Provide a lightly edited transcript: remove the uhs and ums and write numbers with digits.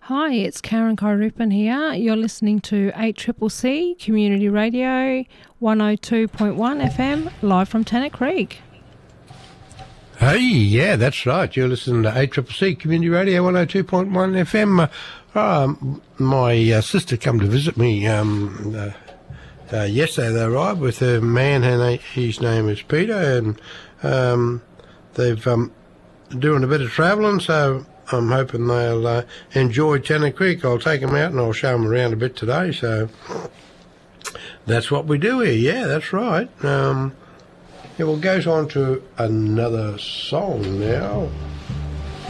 Hi, it's Karen Kairupan here. You're listening to 8CCC Community Radio 102.1 FM, live from Tennant Creek. Hey, yeah, that's right. You're listening to 8CCC Community Radio 102.1 FM. My sister come to visit me yesterday. They arrived with a man, and his name is Peter, and they've doing a bit of travelling, so I'm hoping they'll enjoy Tennant Creek. I'll take them out and I'll show them around a bit today. So that's what we do here. Yeah, that's right. It goes on to another song now.